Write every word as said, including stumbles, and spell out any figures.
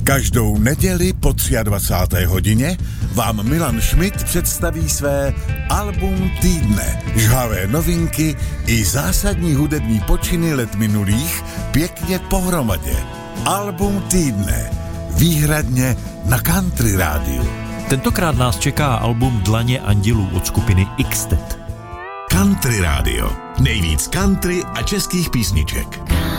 Každou neděli po dvacáté třetí hodině vám Milan Schmidt představí své album týdne. Žhavé novinky i zásadní hudební počiny let minulých pěkně pohromadě. Album týdne. Výhradně na Country rádiu. Tentokrát nás čeká album Dlaně andělů od skupiny X-Tet. Country rádio. Nejvíc country a českých písniček.